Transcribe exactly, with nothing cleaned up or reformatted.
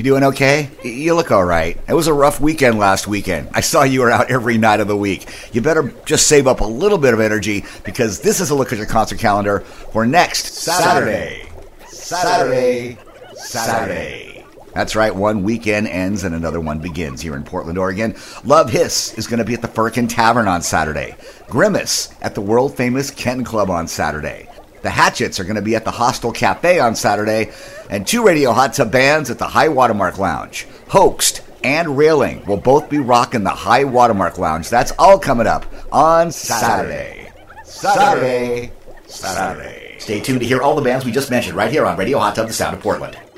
You doing okay? You look all right. It was a rough weekend last weekend. I saw you were out every night of the week. You better just save up a little bit of energy because this is a look at your concert calendar for next Saturday. Saturday. Saturday. Saturday. That's right, one weekend ends and another one begins here in Portland, Oregon. Love Hiss is going to be at the Firkin Tavern on Saturday. Grimace at the world-famous Ken Club on Saturday. The Hatchets are going to be at the Hostel Cafe on Saturday, and two Radio Hot Tub bands at the High Watermark Lounge. Hoaxed and Railing will both be rocking the High Watermark Lounge. That's all coming up on Saturday. Saturday. Saturday. Stay tuned to hear all the bands we just mentioned right here on Radio Hot Tub, the sound of Portland.